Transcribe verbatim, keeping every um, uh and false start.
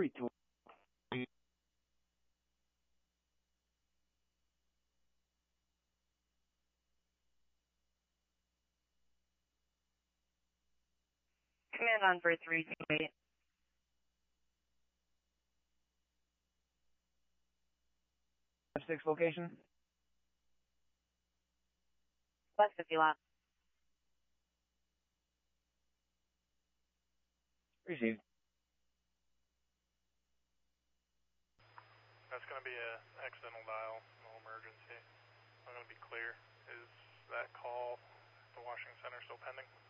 three two. Command on for three two eight. Six location. West fifty lot. Received. That's going to be an accidental dial, no emergency. I'm going to be clear. Is that call at the Washington Center still pending?